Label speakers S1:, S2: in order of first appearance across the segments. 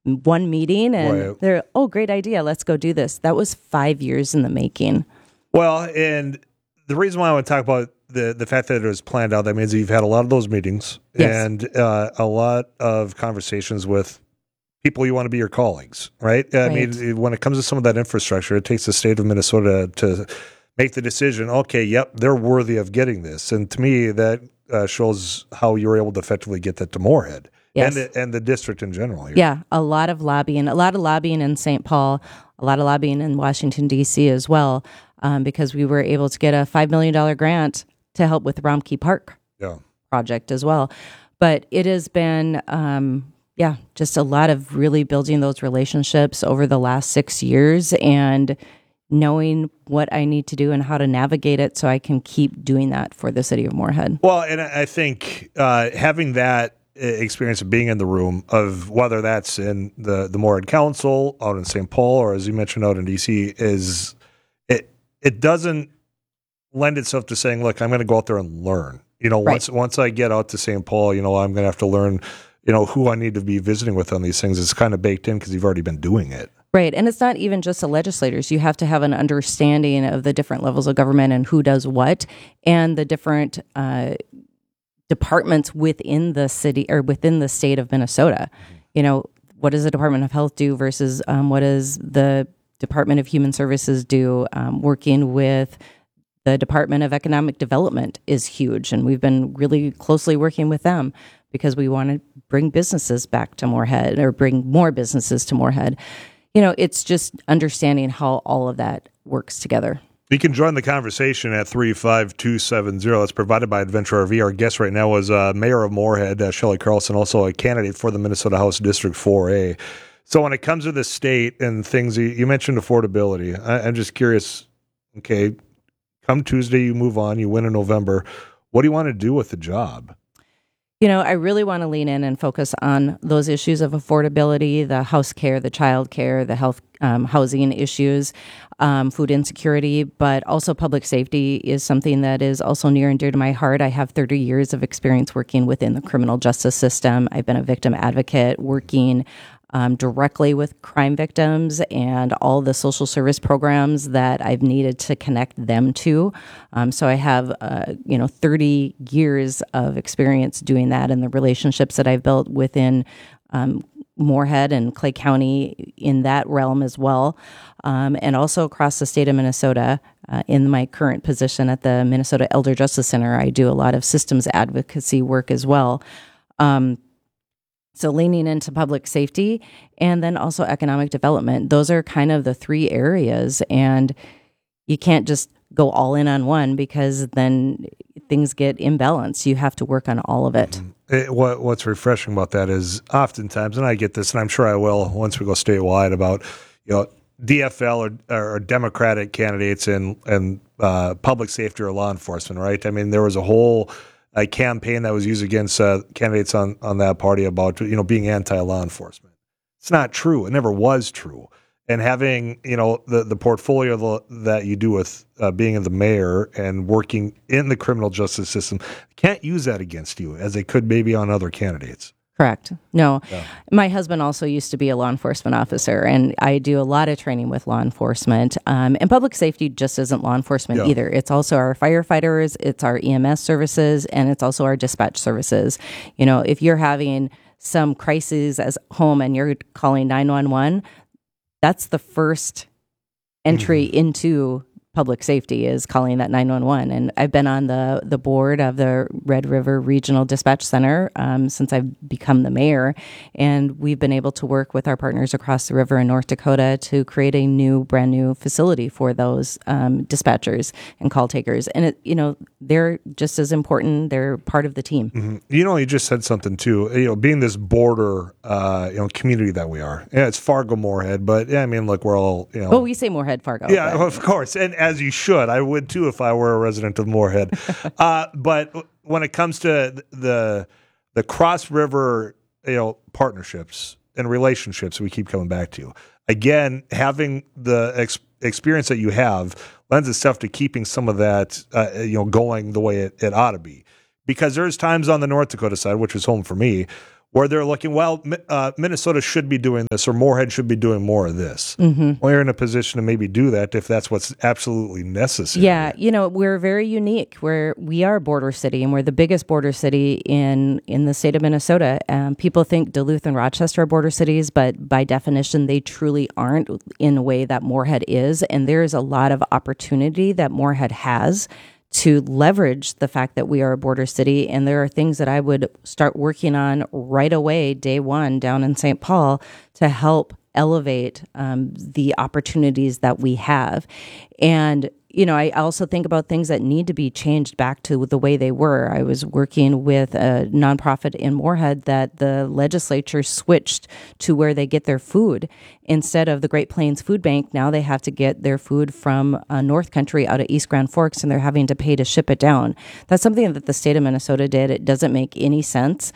S1: one meeting and
S2: Right.
S1: they're, oh, great idea. Let's go do this. That was 5 years in the making.
S2: Well, and the reason why I want to talk about the fact that it was planned out, that means that you've had a lot of those meetings and a lot of conversations with people you want to be your colleagues, right? I mean, when it comes to some of that infrastructure, it takes the state of Minnesota to make the decision, okay, yep, they're worthy of getting this. And to me, that shows how you were able to effectively get that to Moorhead and the district in general here.
S1: Yeah, a lot of lobbying in St. Paul, a lot of lobbying in Washington, D.C. as well, because we were able to get a $5 million grant to help with the Romkey Park project as well. But it has been, just a lot of really building those relationships over the last 6 years and knowing what I need to do and how to navigate it so I can keep doing that for the city of Moorhead.
S2: Well, and I think having that experience of being in the room, of whether that's in the Moorhead Council, out in St. Paul, or as you mentioned, out in D.C., is it doesn't lend itself to saying, look, I'm going to go out there and learn. Once I get out to St. Paul, I'm going to have to learn, who I need to be visiting with on these things. It's kind of baked in because you've already been doing it.
S1: Right. And it's not even just the legislators. You have to have an understanding of the different levels of government and who does what and the different departments within the city or within the state of Minnesota. What does the Department of Health do versus what does the Department of Human Services do? Working with the Department of Economic Development is huge. And we've been really closely working with them because we want to bring businesses back to Moorhead or bring more businesses to Moorhead. It's just understanding how all of that works together.
S2: You can join the conversation at 35270. It's provided by Adventure RV. Our guest right now is Mayor of Moorhead, Shelley Carlson, also a candidate for the Minnesota House District 4A. So when it comes to the state and things, you mentioned affordability. I'm just curious, okay, come Tuesday, you move on, you win in November. What do you want to do with the job?
S1: I really want to lean in and focus on those issues of affordability, the house care, the child care, the health, housing issues, food insecurity, but also public safety is something that is also near and dear to my heart. I have 30 years of experience working within the criminal justice system. I've been a victim advocate working directly with crime victims and all the social service programs that I've needed to connect them to. So I have, 30 years of experience doing that and the relationships that I've built within Moorhead and Clay County in that realm as well. And also across the state of Minnesota, in my current position at the Minnesota Elder Justice Center, I do a lot of systems advocacy work as well. So leaning into public safety and then also economic development. Those are kind of the three areas. And you can't just go all in on one because then things get imbalanced. You have to work on all of it.
S2: What's refreshing about that is oftentimes, and I get this, and I'm sure I will once we go statewide, about DFL or Democratic candidates in public safety or law enforcement, right? I mean, there was a whole campaign that was used against candidates on that party about being anti-law enforcement. It's not true. It never was true. And having the portfolio that you do with being the mayor and working in the criminal justice system, can't use that against you as they could maybe on other candidates.
S1: Correct. No. Yeah. My husband also used to be a law enforcement officer, and I do a lot of training with law enforcement. And public safety just isn't law enforcement either. It's also our firefighters, it's our EMS services, and it's also our dispatch services. If you're having some crises at home and you're calling 911, that's the first entry into public safety is calling that 911. And I've been on the board of the Red River Regional Dispatch Center since I've become the mayor. And we've been able to work with our partners across the river in North Dakota to create a brand new facility for those dispatchers and call takers. And they're just as important. They're part of the team.
S2: Mm-hmm. You just said something too, being this border, community that we are. Yeah, it's Fargo, Moorhead, but look, we're all,
S1: Well, we say Moorhead, Fargo.
S2: Yeah, of course. And as you should. I would too if I were a resident of Moorhead. But when it comes to the cross river, partnerships and relationships we keep coming back to, again, having the experience that you have lends itself to keeping some of that, going the way it ought to be. Because there's times on the North Dakota side, which is home for me, where they're looking, well, Minnesota should be doing this or Moorhead should be doing more of this. Well, you're in a position to maybe do that if that's what's absolutely necessary.
S1: Yeah, we're very unique. We are a border city, and we're the biggest border city in the state of Minnesota. People think Duluth and Rochester are border cities, but by definition, they truly aren't in a way that Moorhead is. And there is a lot of opportunity that Moorhead has to leverage the fact that we are a border city. And there are things that I would start working on right away, day one, down in St. Paul, to help elevate the opportunities that we have. And I also think about things that need to be changed back to the way they were. I was working with a nonprofit in Moorhead that the legislature switched to where they get their food. Instead of the Great Plains Food Bank, now they have to get their food from North Country out of East Grand Forks, and they're having to pay to ship it down. That's something that the state of Minnesota did. It doesn't make any sense.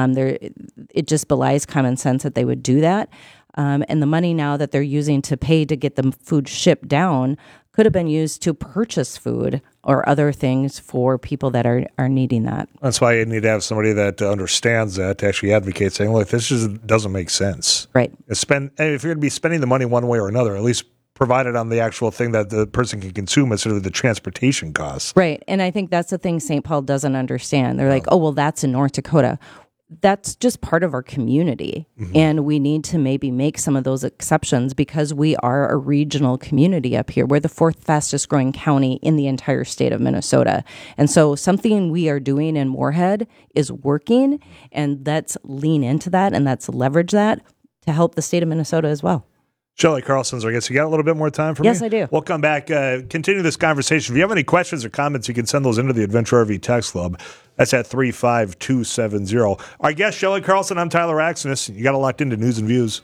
S1: It just belies common sense that they would do that. And the money now that they're using to pay to get the food shipped down could have been used to purchase food or other things for people that are needing that.
S2: That's why you need to have somebody that understands that, to actually advocate, saying, look, this just doesn't make sense.
S1: Right.
S2: If you're going to be spending the money one way or another, at least provide it on the actual thing that the person can consume instead of the transportation costs.
S1: Right. And I think that's the thing St. Paul doesn't understand. They're like, oh, well, that's in North Dakota. That's just part of our community. And we need to maybe make some of those exceptions because we are a regional community up here. We're the fourth fastest growing county in the entire state of Minnesota. And so something we are doing in Moorhead is working, and let's lean into that and let's leverage that to help the state of Minnesota as well.
S2: Shelley Carlson's our guest. You got a little bit more time for me?
S1: Yes, I do.
S2: We'll come back, continue this conversation. If you have any questions or comments, you can send those into the Adventure RV Text Club. That's at 35270. Our guest, Shelley Carlson. I'm Tyler Axness. You got it locked into News and Views.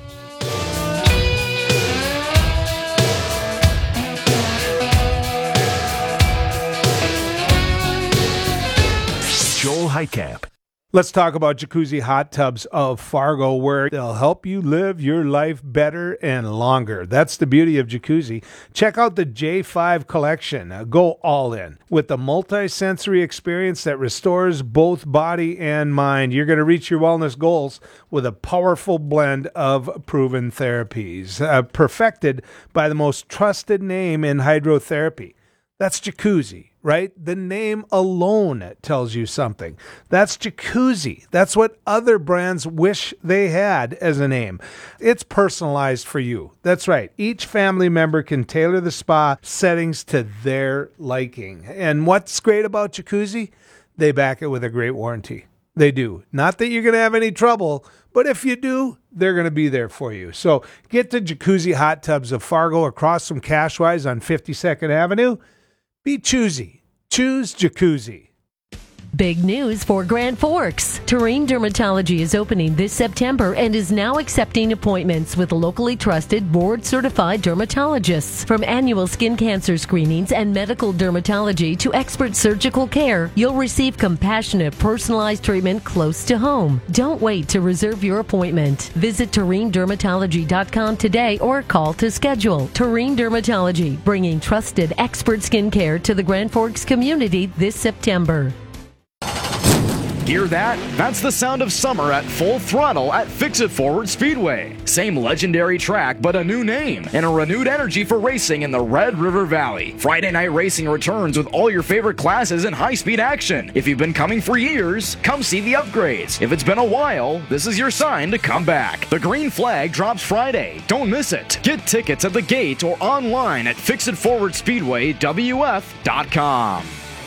S3: Joel Heitkamp.
S4: Let's talk about Jacuzzi Hot Tubs of Fargo, where they'll help you live your life better and longer. That's the beauty of Jacuzzi. Check out the J5 collection. Go all in with the multi-sensory experience that restores both body and mind. You're going to reach your wellness goals with a powerful blend of proven therapies, perfected by the most trusted name in hydrotherapy. That's Jacuzzi, right? The name alone tells you something. That's Jacuzzi. That's what other brands wish they had as a name. It's personalized for you. That's right. Each family member can tailor the spa settings to their liking. And what's great about Jacuzzi? They back it with a great warranty. They do. Not that you're going to have any trouble, but if you do, they're going to be there for you. So get to Jacuzzi Hot Tubs of Fargo across from Cashwise on 52nd Avenue. Be choosy. Choose Jacuzzi.
S5: Big news for Grand Forks. Terrain Dermatology is opening this September and is now accepting appointments with locally trusted, board-certified dermatologists. From annual skin cancer screenings and medical dermatology to expert surgical care, you'll receive compassionate, personalized treatment close to home. Don't wait to reserve your appointment. Visit TerrainDermatology.com today or call to schedule. Terrain Dermatology, bringing trusted, expert skin care to the Grand Forks community this September.
S6: Hear that? That's the sound of summer at full throttle at Fix-It Forward Speedway. Same legendary track, but a new name and a renewed energy for racing in the Red River Valley. Friday night racing returns with all your favorite classes and high-speed action. If you've been coming for years, come see the upgrades. If it's been a while, this is your sign to come back. The green flag drops Friday. Don't miss it. Get tickets at the gate or online at FixItForwardSpeedwayWF.com.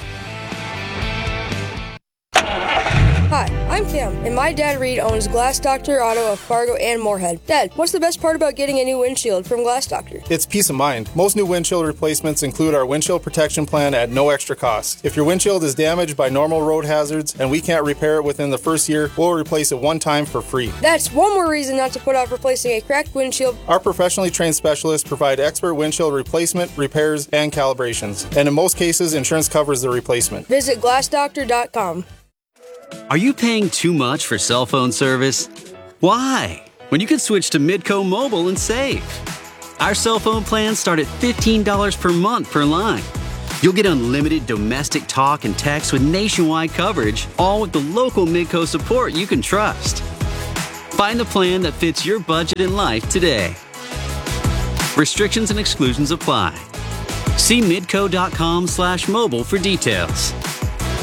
S7: Hi, I'm Cam, and my dad Reed owns Glass Doctor Auto of Fargo and Moorhead. Dad, what's the best part about getting a new windshield from Glass Doctor?
S8: It's peace of mind. Most new windshield replacements include our windshield protection plan at no extra cost. If your windshield is damaged by normal road hazards and we can't repair it within the first year, we'll replace it one time for free.
S7: That's one more reason not to put off replacing a cracked windshield.
S8: Our professionally trained specialists provide expert windshield replacement, repairs, and calibrations. And in most cases, insurance covers the replacement.
S7: Visit glassdoctor.com.
S9: Are you paying too much for cell phone service? Why? When you can switch to Midco Mobile and save. Our cell phone plans start at $15 per month per line. You'll get unlimited domestic talk and text with nationwide coverage, all with the local Midco support you can trust. Find the plan that fits your budget and life today. Restrictions and exclusions apply. See midco.com/mobile for details.